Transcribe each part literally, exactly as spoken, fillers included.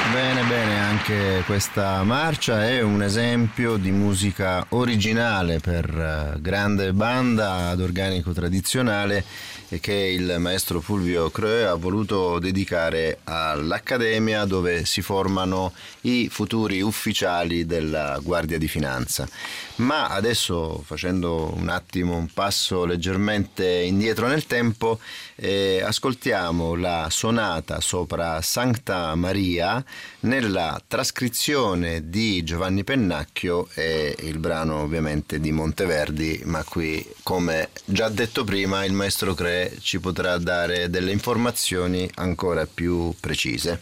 Bene, bene, anche questa marcia è un esempio di musica originale per grande banda ad organico tradizionale e che il maestro Fulvio Creux ha voluto dedicare all'Accademia, dove si formano i futuri ufficiali della Guardia di Finanza. Ma adesso, facendo un attimo un passo leggermente indietro nel tempo, eh, ascoltiamo la sonata sopra Sancta Maria nella trascrizione di Giovanni Pennacchio, e il brano ovviamente di Monteverdi, ma qui, come già detto prima, il maestro Creux ci potrà dare delle informazioni ancora più precise.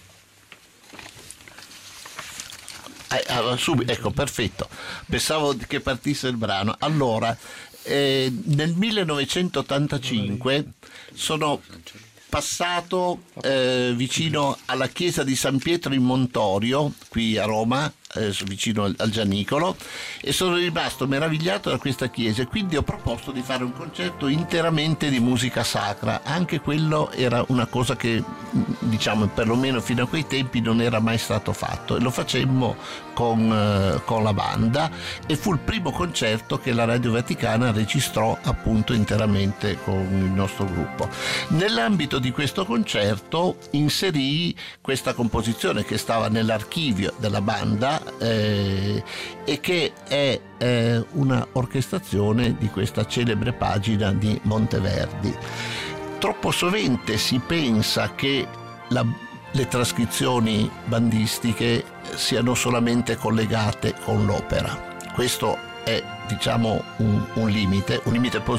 Eh, allora, subito, ecco, perfetto. Pensavo che partisse il brano. Allora, eh, nel millenovecentottantacinque sono passato eh, vicino alla chiesa di San Pietro in Montorio, qui a Roma, eh, vicino al, al Gianicolo, e sono rimasto meravigliato da questa chiesa, e quindi ho proposto di fare un concerto interamente di musica sacra. Anche quello era una cosa che, diciamo, perlomeno fino a quei tempi non era mai stato fatto, e lo facemmo con, eh, con la banda, e fu il primo concerto che la Radio Vaticana registrò appunto interamente con il nostro gruppo. Nell'ambito di questo concerto inserii questa composizione che stava nell'archivio della banda, eh, e che è eh, una orchestrazione di questa celebre pagina di Monteverdi. Troppo sovente si pensa che la, le trascrizioni bandistiche siano solamente collegate con l'opera. Questo è, diciamo, un, un limite, un limite positivo.